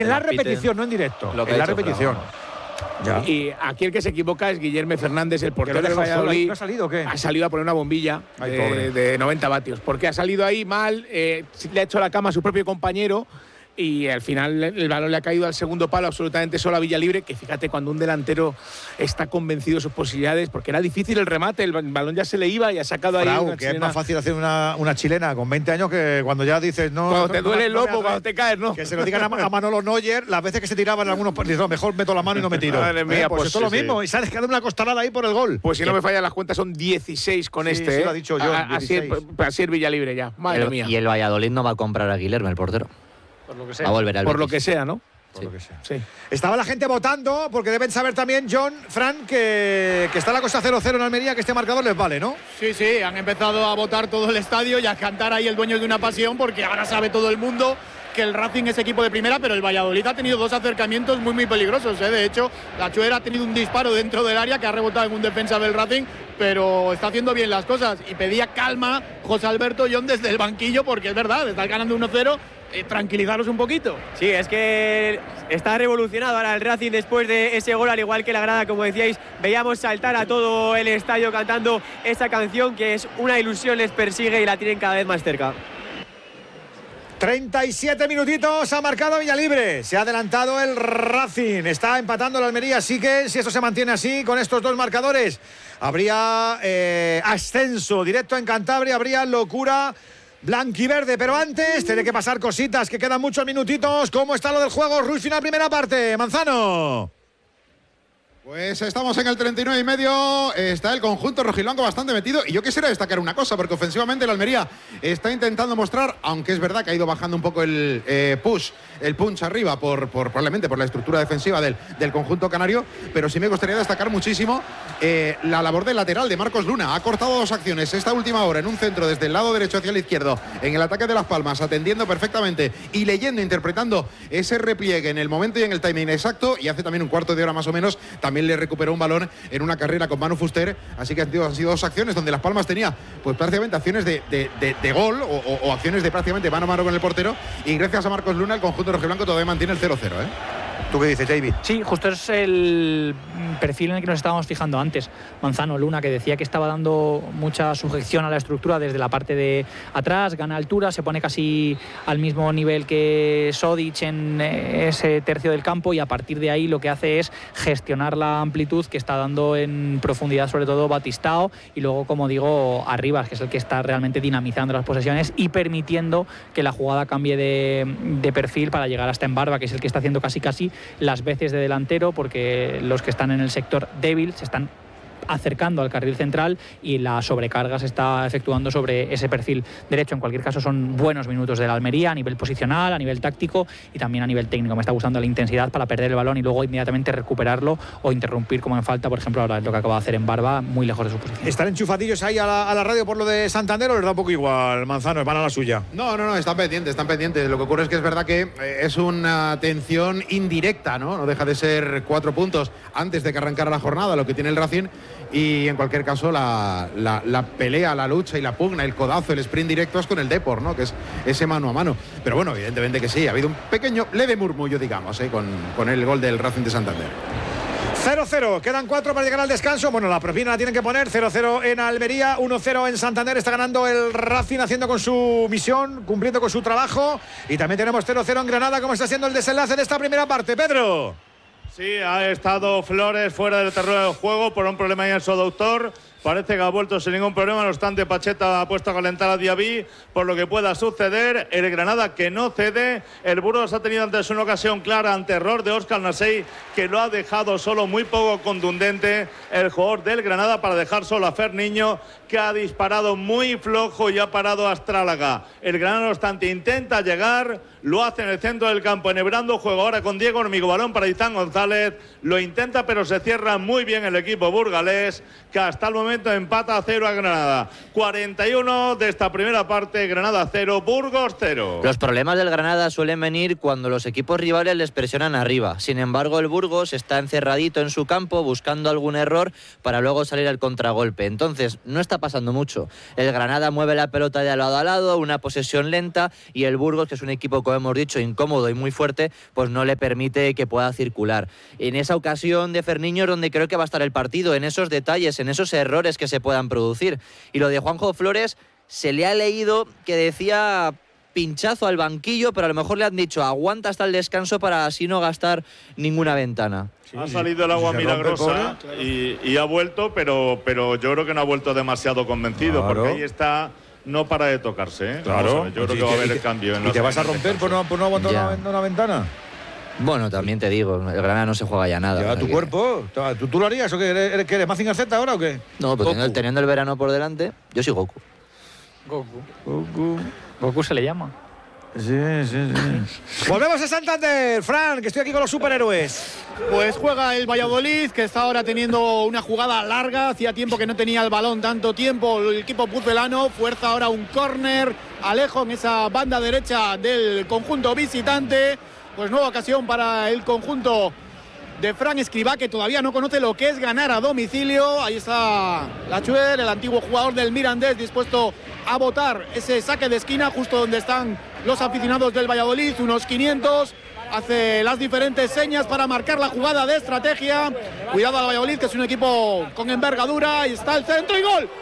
En la repetición, no en directo. En la repetición. Ya. Y aquí el que se equivoca es Guillermo Fernández, el portero de Valladolid. ¿No ha salido o qué? Ha salido a poner una bombilla de 90 vatios. Porque ha salido ahí mal, le ha hecho la cama a su propio compañero. Y al final el balón le ha caído al segundo palo absolutamente solo a Villalibre, que fíjate cuando un delantero está convencido de sus posibilidades, porque era difícil el remate, el balón ya se le iba y ha sacado ahí una que chilena. Es más fácil hacer una chilena con 20 años que cuando ya dices no. Cuando te duele el lomo, cuando te caes, ¿no? Que se lo digan a Manolo Neuer, las veces que se tiraban algunos partidos, mejor meto la mano y no me tiro. Madre mía, pues esto es lo mismo, y sales quedando una costalada ahí por el gol. Pues si no me fallan las cuentas son 16 con este. Sí, lo ha dicho yo. Así es Villalibre ya. Madre mía. Y el Valladolid no va a comprar a Guillermo, el portero. Por lo que sea. Va a volver al Por Betis. lo que sea, ¿no? Por lo que sea. Sí. Estaba la gente votando, porque deben saber también, John, Fran, que está la cosa 0-0 en Almería, que este marcador les vale, ¿no? Sí, han empezado a votar todo el estadio y a cantar ahí el dueño de una pasión, porque ahora sabe todo el mundo que el Racing es equipo de primera, pero el Valladolid ha tenido dos acercamientos muy peligrosos. De hecho, la Chuera ha tenido un disparo dentro del área que ha rebotado en un defensa del Racing, pero está haciendo bien las cosas. Y pedía calma José Alberto John desde el banquillo, porque es verdad, está ganando 1-0. Tranquilizaros un poquito. Sí, es que está revolucionado ahora el Racing después de ese gol, al igual que la grada, como decíais, veíamos saltar a todo el estadio cantando esa canción que es una ilusión, les persigue y la tienen cada vez más cerca. 37 minutitos ha marcado Villalibre. Se ha adelantado el Racing. Está empatando la Almería. Así que si esto se mantiene así, con estos dos marcadores, habría ascenso directo en Cantabria, habría locura blanquiverde. Pero antes tiene que pasar cositas, que quedan muchos minutitos. ¿Cómo está lo del juego? Ruiz, final primera parte. Manzano. Pues estamos en el 39,5, está el conjunto rojiblanco bastante metido y yo quisiera destacar una cosa, porque ofensivamente el Almería está intentando mostrar, aunque es verdad que ha ido bajando un poco el punch arriba probablemente por la estructura defensiva del conjunto canario, pero sí me gustaría destacar muchísimo la labor del lateral de Marcos Luna. Ha cortado dos acciones esta última hora en un centro desde el lado derecho hacia el izquierdo, en el ataque de Las Palmas, atendiendo perfectamente y leyendo, interpretando ese repliegue en el momento y en el timing exacto, y hace también un cuarto de hora más o menos también le recuperó un balón en una carrera con Manu Fuster. Así que han sido dos acciones donde Las Palmas tenía pues prácticamente acciones de gol o acciones de prácticamente mano a mano con el portero, y gracias a Marcos Luna el conjunto rojiblanco todavía mantiene el 0-0. ¿Tú qué dices, David? Sí, justo es el perfil en el que nos estábamos fijando antes. Manzano, Luna, que decía que estaba dando mucha sujeción a la estructura desde la parte de atrás, gana altura, se pone casi al mismo nivel que Sodic en ese tercio del campo, y a partir de ahí lo que hace es gestionar la amplitud que está dando en profundidad, sobre todo Batistao, y luego, como digo, Arribas, que es el que está realmente dinamizando las posesiones y permitiendo que la jugada cambie de perfil para llegar hasta Embarba, que es el que está haciendo casi las veces de delantero, porque los que están en el sector débil se están acercando al carril central y la sobrecarga se está efectuando sobre ese perfil derecho. En cualquier caso, son buenos minutos de la Almería a nivel posicional, a nivel táctico y también a nivel técnico. Me está gustando la intensidad para perder el balón y luego inmediatamente recuperarlo o interrumpir como en falta, por ejemplo, ahora es lo que acaba de hacer Embarba, muy lejos de su posición. ¿Están enchufadillos ahí a la radio por lo de Santander o les da un poco igual, Manzano? Van a la suya. No, están pendientes. Lo que ocurre es que es verdad que es una atención indirecta, ¿no? No deja de ser 4 puntos antes de que arrancara la jornada, lo que tiene el Racing. Y en cualquier caso la pelea, la lucha y la pugna, el codazo, el sprint directo es con el Depor, ¿no? Que es ese mano a mano. Pero bueno, evidentemente que sí, ha habido un pequeño leve murmullo, digamos, con el gol del Racing de Santander. 0-0, quedan 4 para llegar al descanso. Bueno, la propina la tienen que poner. 0-0 en Almería, 1-0 en Santander. Está ganando el Racing, haciendo con su misión, cumpliendo con su trabajo. Y también tenemos 0-0 en Granada. ¿Cómo está siendo el desenlace de esta primera parte, Pedro? Sí, ha estado Flores fuera del terreno del juego por un problema en su aductor. Parece que ha vuelto sin ningún problema. No obstante, Pacheta ha puesto a calentar a Diaby por lo que pueda suceder. El Granada que no cede. El Burgos ha tenido antes una ocasión clara ante error de Óscar Nasey, que lo ha dejado solo, muy poco contundente el jugador del Granada para dejar solo a Fer Niño, que ha disparado muy flojo y ha parado a Astrálaga. El Granada, no obstante, intenta llegar, lo hace en el centro del campo, enhebrando juego ahora con Diego Hormigo, balón para Izán González, lo intenta pero se cierra muy bien el equipo burgalés, que hasta el momento momento empata a 0 a Granada. 41 de esta primera parte, Granada 0, Burgos 0. Los problemas del Granada suelen venir cuando los equipos rivales les presionan arriba. Sin embargo, el Burgos está encerradito en su campo buscando algún error para luego salir al contragolpe. Entonces, no está pasando mucho. El Granada mueve la pelota de lado a lado, una posesión lenta, y el Burgos, que es un equipo, como hemos dicho, incómodo y muy fuerte, pues no le permite que pueda circular. En esa ocasión de Ferniño es donde creo que va a estar el partido, en esos detalles, en esos errores que se puedan producir. Y lo de Juanjo Flores, se le ha leído que decía pinchazo al banquillo, pero a lo mejor le han dicho aguanta hasta el descanso para así no gastar ninguna ventana. Ha salido el agua milagrosa y ha vuelto, pero yo creo que no ha vuelto demasiado convencido, porque ahí está, no para de tocarse, ¿eh? Claro. Yo creo que va a haber el cambio. ¿Y te vas a romper por no aguantar una ventana? Bueno, también te digo, el Granada no se juega ya nada. Lleva tu cuerpo. ¿Tú lo harías o qué? ¿Eres Mazinger Z ahora o qué? No, pues teniendo el verano por delante, yo soy Goku. Goku se le llama. Sí. Volvemos a Santander, Fran, que estoy aquí con los superhéroes. Pues juega el Valladolid, que está ahora teniendo una jugada larga. Hacía tiempo que no tenía el balón tanto tiempo el equipo pucelano. Fuerza ahora un córner. Alejo en esa banda derecha del conjunto visitante. Pues nueva ocasión para el conjunto de Fran Escribá, que todavía no conoce lo que es ganar a domicilio. Ahí está Lachuer, el antiguo jugador del Mirandés, dispuesto a botar ese saque de esquina justo donde están los aficionados del Valladolid, unos 500. Hace las diferentes señas para marcar la jugada de estrategia. Cuidado al Valladolid, que es un equipo con envergadura. Ahí está el centro y gol.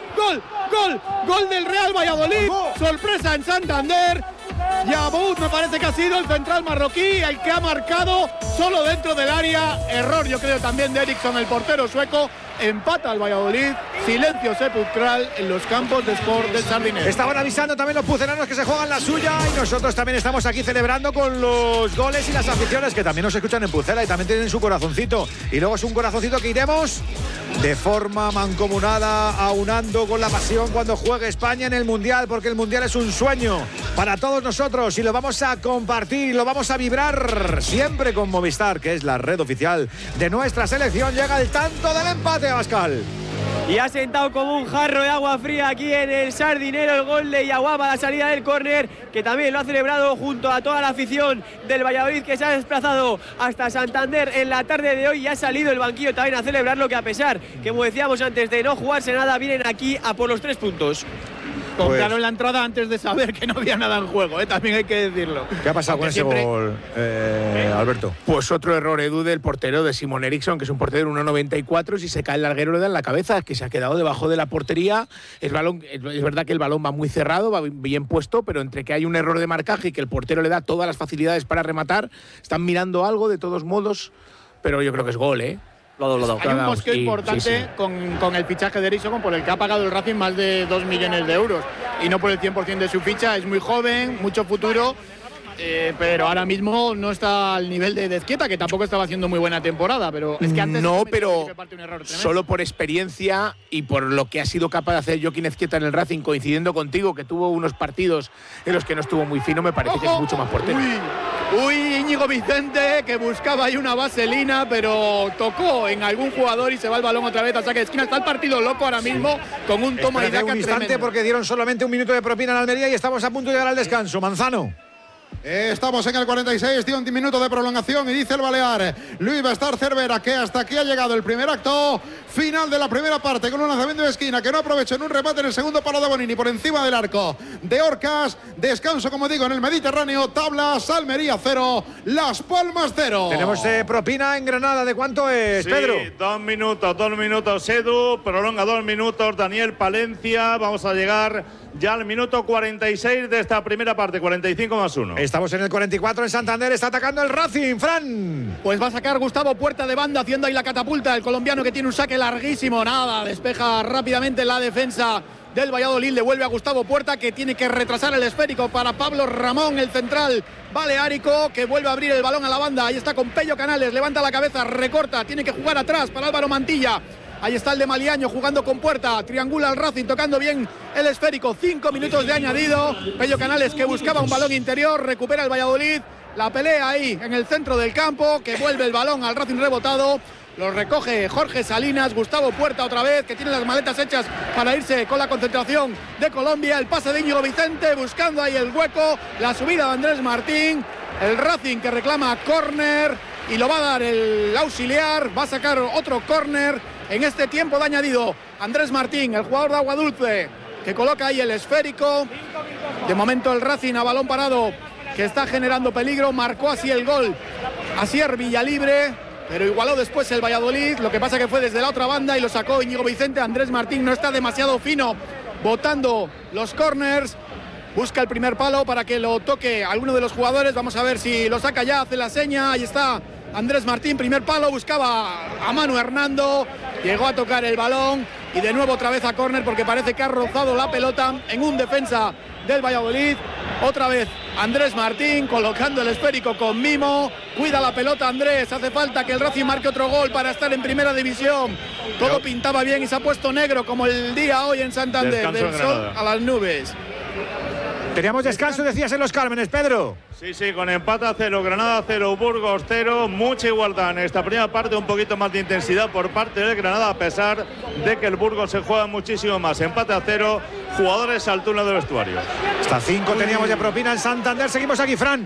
Gol del Real Valladolid. Sorpresa en Santander. Yabout me parece que ha sido el central marroquí el que ha marcado solo dentro del área. Error, yo creo, también de Eriksson, el portero sueco. Empata el Valladolid. Silencio sepulcral en los campos de Sport del Sardinero. Estaban avisando también los pucelanos que se juegan la suya, y nosotros también estamos aquí celebrando con los goles y las aficiones que también nos escuchan en Pucela y también tienen su corazoncito. Y luego es un corazoncito que iremos de forma mancomunada, aunando con la pasión cuando juegue España en el Mundial, porque el Mundial es un sueño para todos nosotros y lo vamos a compartir, lo vamos a vibrar siempre con Movistar, que es la red oficial de nuestra selección. Llega el tanto del empate, Abascal. Y ha sentado como un jarro de agua fría aquí en el Sardinero el gol de Yaguaba, la salida del córner, que también lo ha celebrado junto a toda la afición del Valladolid, que se ha desplazado hasta Santander en la tarde de hoy y ha salido el banquillo también a celebrarlo, que a pesar que, como decíamos antes, de no jugarse nada, vienen aquí a por los 3 puntos. Compraron la entrada antes de saber que no había nada en juego, también hay que decirlo. ¿Qué ha pasado con ese gol, Alberto? Pues otro error, Edu, del portero de Simon Eriksson, que es un portero de 1,94, y si se cae el larguero le da en la cabeza, que se ha quedado debajo de la portería. Es verdad que el balón va muy cerrado, va bien puesto, pero entre que hay un error de marcaje y que el portero le da todas las facilidades para rematar, están mirando algo de todos modos, pero yo creo que es gol, ¿eh? Hay un mosqueo importante con el fichaje de Eriksson, por el que ha pagado el Racing más de 2 millones de euros y no por el 100% de su ficha. Es muy joven, mucho futuro, pero ahora mismo no está al nivel de Ezquieta, que tampoco estaba haciendo muy buena temporada, pero es que antes no, pero solo por experiencia y por lo que ha sido capaz de hacer Joaquín Ezquieta en el Racing, coincidiendo contigo, que tuvo unos partidos en los que no estuvo muy fino, me parece que es mucho más portero. Uy, Íñigo Vicente, que buscaba ahí una vaselina, pero tocó en algún jugador y se va el balón otra vez a saque de esquina. Está el partido loco ahora mismo, con un toma y daca un instante tremendo. Porque dieron solamente un minuto de propina en Almería y estamos a punto de llegar al descanso. Manzano. Estamos en el 46, 10 minutos de prolongación y dice el Balear Luis Bastar Cervera que hasta aquí ha llegado el primer acto final de la primera parte, con un lanzamiento de esquina que no aprovechó en un remate en el segundo palo de Bonini por encima del arco de Orcas. Descanso, como digo, en el Mediterráneo. Tablas, Almería 0, Las Palmas 0. Tenemos propina en Granada. ¿De cuánto es, Pedro? 2 minutos, Edu. Prolonga 2 minutos, Daniel Palencia. Vamos a llegar ya al minuto 46 de esta primera parte, 45 más 1. Estamos en el 44 en Santander, está atacando el Racing, Fran. Pues va a sacar Gustavo Puerta de banda, haciendo ahí la catapulta, el colombiano, que tiene un saque larguísimo. Nada, despeja rápidamente la defensa del Valladolid, le vuelve a Gustavo Puerta, que tiene que retrasar el esférico para Pablo Ramón, el central baleárico, que vuelve a abrir el balón a la banda. Ahí está con Pello Canales, levanta la cabeza, recorta, tiene que jugar atrás para Álvaro Mantilla. Ahí está el de Maliaño jugando con Puerta, triangula al Racing, tocando bien el esférico. 5 minutos de añadido. Pello Canales, que buscaba un balón interior, recupera el Valladolid. La pelea ahí en el centro del campo, que vuelve el balón al Racing rebotado. Lo recoge Jorge Salinas, Gustavo Puerta otra vez, que tiene las maletas hechas para irse con la concentración de Colombia. El pase de Íñigo Vicente, buscando ahí el hueco. La subida de Andrés Martín. El Racing que reclama córner y lo va a dar el auxiliar. Va a sacar otro córner en este tiempo de añadido. Andrés Martín, el jugador de Aguadulce, que coloca ahí el esférico. De momento el Racing a balón parado, que está generando peligro. Marcó así el gol Asier Villalibre, pero igualó después el Valladolid. Lo que pasa que fue desde la otra banda y lo sacó Íñigo Vicente. Andrés Martín no está demasiado fino botando los corners. Busca el primer palo para que lo toque alguno de los jugadores. Vamos a ver si lo saca ya, hace la seña. Ahí está Andrés Martín, primer palo. Buscaba a Manu Hernando. Llegó a tocar el balón y de nuevo otra vez a córner porque parece que ha rozado la pelota en un defensa del Valladolid. Otra vez Andrés Martín colocando el esférico con mimo. Cuida la pelota Andrés. Hace falta que el Racing marque otro gol para estar en primera división. Todo pintaba bien y se ha puesto negro como el día hoy en Santander. Descanso del sol a las nubes. Teníamos descanso, decías, en Los Cármenes, Pedro. Sí, con empate a 0, Granada 0, Burgos 0, mucha igualdad en esta primera parte, un poquito más de intensidad por parte del Granada, a pesar de que el Burgos se juega muchísimo más. Empate a 0, jugadores al túnel de vestuario. Hasta 5 teníamos de propina en Santander. Seguimos aquí, Fran.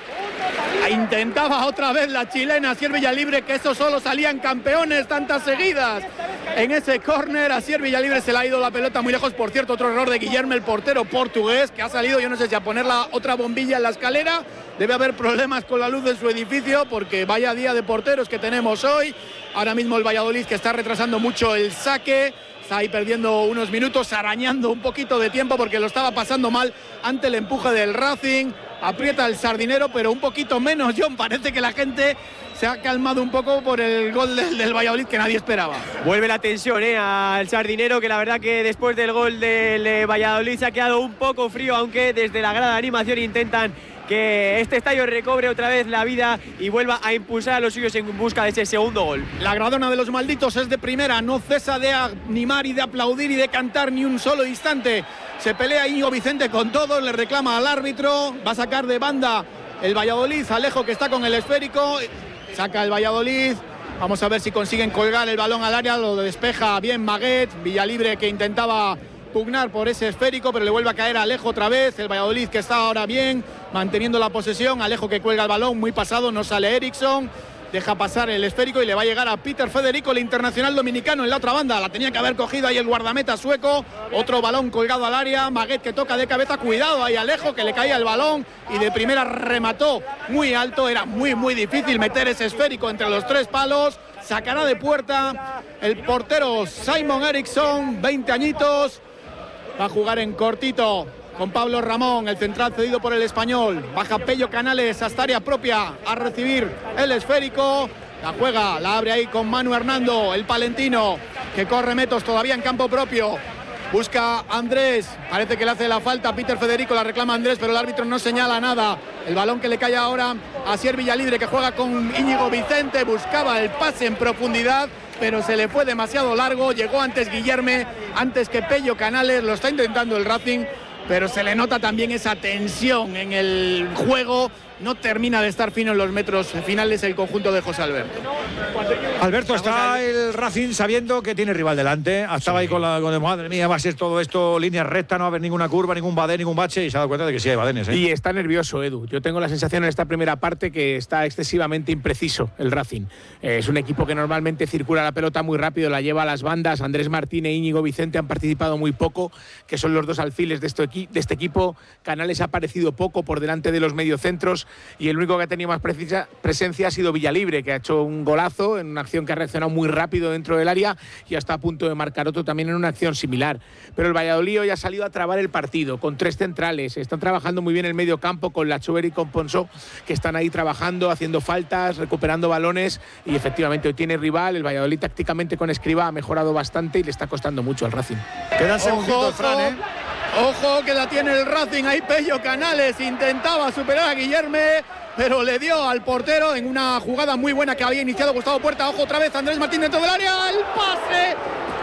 Intentaba otra vez la chilena Asier Villalibre, que eso solo salían campeones tantas seguidas. En ese córner Asier Villalibre se le ha ido la pelota muy lejos. Por cierto, otro error de Guillermo, el portero portugués, que ha salido, yo no sé si a poner la otra bombilla en la escalera. Debe haber problemas con la luz de su edificio, porque vaya día de porteros que tenemos hoy. Ahora mismo el Valladolid, que está retrasando mucho el saque. Está ahí perdiendo unos minutos, arañando un poquito de tiempo porque lo estaba pasando mal ante el empuje del Racing. Aprieta el Sardinero, pero un poquito menos, John. Parece que la gente se ha calmado un poco por el gol del Valladolid que nadie esperaba. Vuelve la tensión al Sardinero, que la verdad que después del gol del Valladolid se ha quedado un poco frío, aunque desde la grada de animación intentan que este estadio recobre otra vez la vida y vuelva a impulsar a los suyos en busca de ese segundo gol. La gradona de los malditos es de primera, no cesa de animar y de aplaudir y de cantar ni un solo instante. Se pelea Íñigo Vicente con todos, le reclama al árbitro, va a sacar de banda el Valladolid. Alejo, que está con el esférico, saca el Valladolid. Vamos a ver si consiguen colgar el balón al área, lo despeja bien Maguet. Villalibre, que intentaba pugnar por ese esférico, pero le vuelve a caer a Alejo otra vez. El Valladolid, que está ahora bien, manteniendo la posesión. Alejo, que cuelga el balón, muy pasado, no sale Eriksson. Deja pasar el esférico y le va a llegar a Peter Federico, el internacional dominicano, en la otra banda. La tenía que haber cogido ahí el guardameta sueco. Otro balón colgado al área. Maguet, que toca de cabeza. Cuidado ahí Alejo, que le caía el balón y de primera remató muy alto. Era muy difícil meter ese esférico entre los tres palos. Sacará de puerta el portero Simon Eriksson, 20 añitos. Va a jugar en cortito con Pablo Ramón, el central cedido por el Español. Baja Pello Canales hasta área propia a recibir el esférico. La juega, la abre ahí con Manu Hernando, el palentino, que corre metros todavía en campo propio. Busca Andrés, parece que le hace la falta a Peter Federico, la reclama Andrés, pero el árbitro no señala nada. El balón que le cae ahora a Asier Villalibre, que juega con Íñigo Vicente. Buscaba el pase en profundidad, pero se le fue demasiado largo. Llegó antes Guillerme, antes que Pello Canales. Lo está intentando el Racing, pero se le nota también esa tensión en el juego. No termina de estar fino en los metros finales el conjunto de José Alberto. Alberto, está el Racing sabiendo que tiene rival delante. Estaba ahí con madre mía, va a ser todo esto línea recta, no va a haber ninguna curva, ningún badén, ningún bache, y se ha dado cuenta de que sí hay badenes. Y está nervioso, Edu. Yo tengo la sensación en esta primera parte que está excesivamente impreciso el Racing. Es un equipo que normalmente circula la pelota muy rápido, la lleva a las bandas. Andrés Martín e Íñigo Vicente han participado muy poco, que son los dos alfiles de este equipo. Canales ha aparecido poco por delante de los mediocentros, y el único que ha tenido más presencia ha sido Villalibre, que ha hecho un golazo en una acción que ha reaccionado muy rápido dentro del área y está a punto de marcar otro también en una acción similar. Pero el Valladolid hoy ha salido a trabar el partido con tres centrales. Están trabajando muy bien el medio campo con Lachuber y con Ponsó, que están ahí trabajando, haciendo faltas, recuperando balones, y efectivamente hoy tiene rival. El Valladolid tácticamente con Escribá ha mejorado bastante y le está costando mucho al Racing. Quedan segunditos, Fran, Ojo que la tiene el Racing, ahí Pello Canales intentaba superar a Guillerme, pero le dio al portero en una jugada muy buena que había iniciado Gustavo Puerta. Ojo otra vez Andrés Martín dentro del área, el pase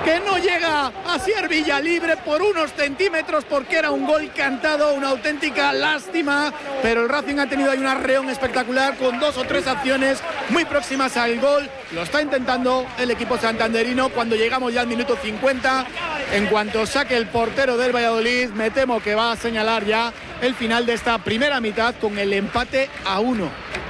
que no llega a ser Villalibre por unos centímetros porque era un gol cantado, una auténtica lástima, pero el Racing ha tenido ahí un arreón espectacular con 2 o 3 acciones muy próximas al gol. Lo está intentando el equipo santanderino cuando llegamos ya al minuto 50. En cuanto saque el portero del Valladolid, me temo que va a señalar ya el final de esta primera mitad con el empate a 1.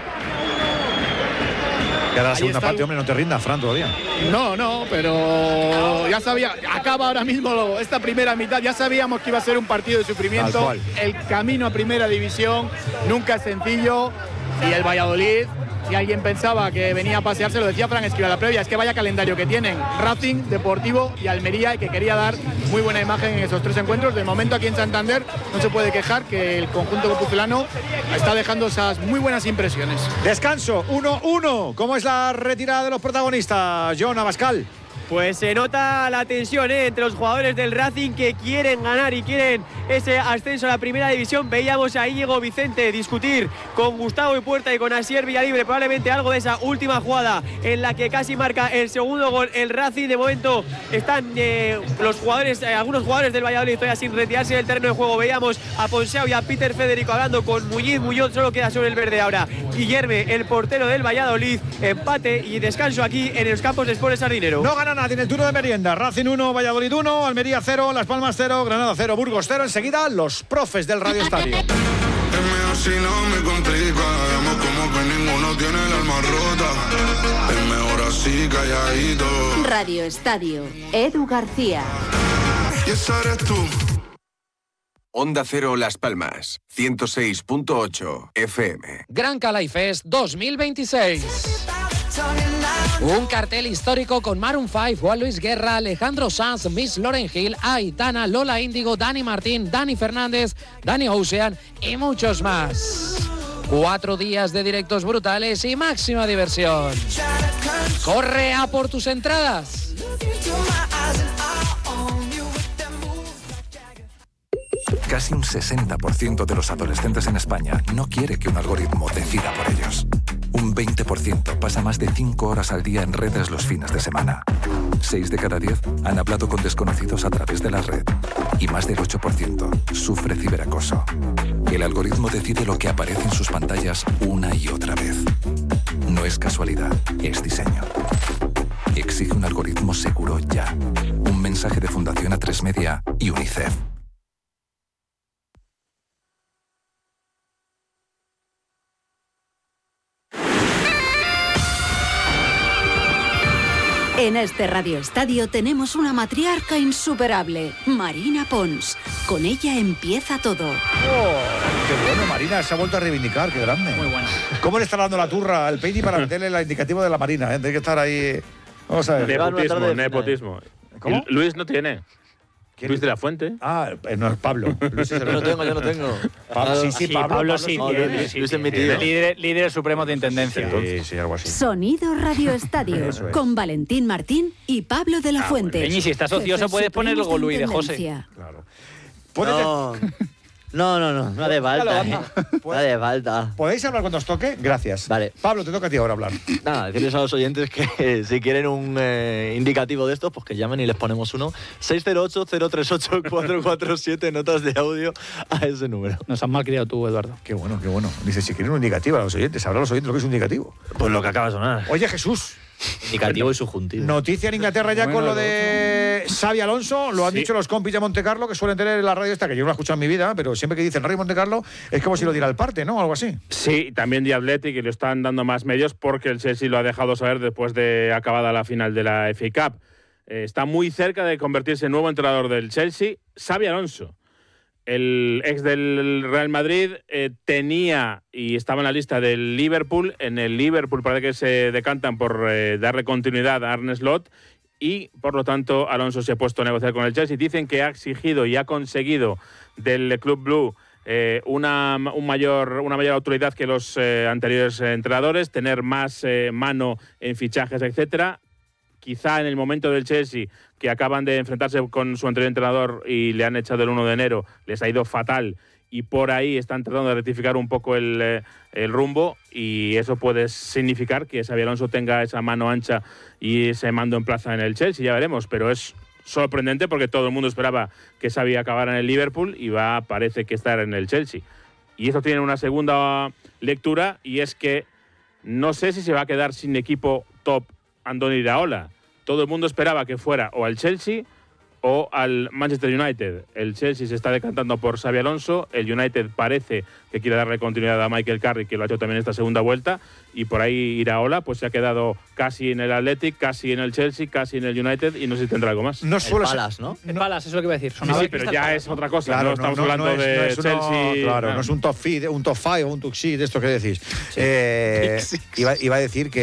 Y ahora la segunda parte, hombre, no te rindas, Fran, todavía. No, pero ya sabía, acaba ahora mismo esta primera mitad, ya sabíamos que iba a ser un partido de sufrimiento. El camino a primera división nunca es sencillo y el Valladolid, si alguien pensaba que venía a pasearse, lo decía Fran Escribá a la previa, es que vaya calendario que tienen Racing, Deportivo y Almería, y que quería dar muy buena imagen en esos 3 encuentros. De momento aquí en Santander no se puede quejar que el conjunto guipuzcoano está dejando esas muy buenas impresiones. Descanso, 1-1. ¿Cómo es la retirada de los protagonistas, John Abascal? Pues se nota la tensión entre los jugadores del Racing que quieren ganar y quieren ese ascenso a la primera división. Veíamos a Íñigo Vicente discutir con Gustavo Puerta y con Asier Villalibre probablemente algo de esa última jugada en la que casi marca el segundo gol el Racing. De momento están los jugadores, algunos jugadores del Valladolid todavía sin retirarse del terreno de juego. Veíamos a Ponseu y a Peter Federico hablando con Muñoz, solo queda sobre el verde ahora Guillerme, el portero del Valladolid. Empate y descanso aquí en los campos de Sport de Sardinero. No gana nadie en el turno de merienda. Racing 1, Valladolid 1, Almería 0, Las Palmas 0, Granada 0, Burgos 0. Enseguida los profes del Radio Estadio. Si no me complica, vemos como que ninguno tiene el alma rota. Es mejor así calladito. Radio Estadio, Edu García. Y esa eres tú. Onda Cero Las Palmas, 106.8 FM. Gran Calais Fest 2026. Un cartel histórico con Maroon 5, Juan Luis Guerra, Alejandro Sanz, Miss Lauryn Hill, Aitana, Lola Índigo, Dani Martín, Dani Fernández, Dani Ocean y muchos más. 4 días de directos brutales y máxima diversión. Corre a por tus entradas. Casi un 60% de los adolescentes en España no quiere que un algoritmo decida por ellos. Un 20% pasa más de 5 horas al día en redes los fines de semana. 6 de cada 10 han hablado con desconocidos a través de la red. Y más del 8% sufre ciberacoso. El algoritmo decide lo que aparece en sus pantallas una y otra vez. No es casualidad, es diseño. Exige un algoritmo seguro ya. Un mensaje de Fundación A3 Media y UNICEF. En este Radio Estadio tenemos una matriarca insuperable, Marina Pons. Con ella empieza todo. Oh, qué bueno, Marina, se ha vuelto a reivindicar, qué grande. Muy buena. ¿Cómo le está dando la turra al Peini para meterle la indicativa de la Marina? Tiene que estar ahí. Vamos a ver. Nepotismo. ¿Cómo? Luis no tiene. Luis de la Fuente. Ah, no es Pablo. Luis es yo no tengo. Pablo, sí, Pablo sí. Luis es mi tío. Líder supremo de intendencia. Sí, algo así. Sonido Radio Estadio, con Valentín Martín y Pablo de la Fuente. Peñi, si estás ocioso puedes poner el Golui de José. Claro. No hace falta. No hace falta. ¿Podéis hablar cuando os toque? Gracias. Vale. Pablo, te toca a ti ahora hablar. Nada, decirles a los oyentes que si quieren un indicativo de estos, pues que llamen y les ponemos uno. 608-038-447, notas de audio a ese número. Nos has mal criado tú, Eduardo. Qué bueno. Dice, si quieren un indicativo a los oyentes, sabrán los oyentes lo que es un indicativo. Pues lo que acaba de sonar. Oye, Jesús. Indicativo y subjuntivo. Noticia en Inglaterra ya con lo de Xabi Alonso. Lo han dicho los compis de Montecarlo, que suelen tener en la radio esta, que yo no la he escuchado en mi vida, pero siempre que dicen Radio Montecarlo es como si lo diera el parte, ¿no? Algo así. Sí, también The Athletic, y le están dando más medios porque el Chelsea lo ha dejado saber después de acabada la final de la FA Cup. Está muy cerca de convertirse en nuevo entrenador del Chelsea, Xabi Alonso. El ex del Real Madrid tenía y estaba en la lista del Liverpool. En el Liverpool parece que se decantan por darle continuidad a Arne Slot y, por lo tanto, Alonso se ha puesto a negociar con el Chelsea. Dicen que ha exigido y ha conseguido del Club Blue una mayor autoridad que los anteriores entrenadores, tener más mano en fichajes, etcétera. Quizá en el momento del Chelsea, que acaban de enfrentarse con su anterior entrenador y le han echado el 1 de enero, les ha ido fatal y por ahí están tratando de rectificar un poco el rumbo, y eso puede significar que Xabi Alonso tenga esa mano ancha y ese mando en plaza en el Chelsea, ya veremos, pero es sorprendente porque todo el mundo esperaba que Xavi acabara en el Liverpool y parece que estar en el Chelsea. Y esto tiene una segunda lectura, y es que no sé si se va a quedar sin equipo top Andoni Iraola. Todo el mundo esperaba que fuera o al Chelsea o al Manchester United. El Chelsea se está decantando por Xabi Alonso, el United parece que quiere darle continuidad a Michael Carrick, que lo ha hecho también esta segunda vuelta, y por ahí Iraola pues se ha quedado casi en el Athletic, casi en el Chelsea, casi en el United, y no sé si tendrá algo más. No suele ser, ¿no? El Palace, eso es lo que iba a decir. Sí, pero ya es otra cosa. Claro, no estamos hablando de Chelsea. Claro, no es un top 5 o un top 6 o un top 6 de esto que decís. Iba a decir que